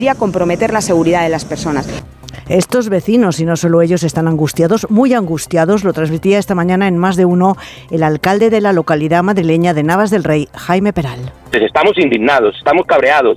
comprometer la seguridad de las personas. Estos vecinos, y no solo ellos, están angustiados, muy angustiados. Lo transmitía esta mañana en Más de Uno el alcalde de la localidad madrileña de Navas del Rey, Jaime Peral. Estamos indignados, estamos cabreados,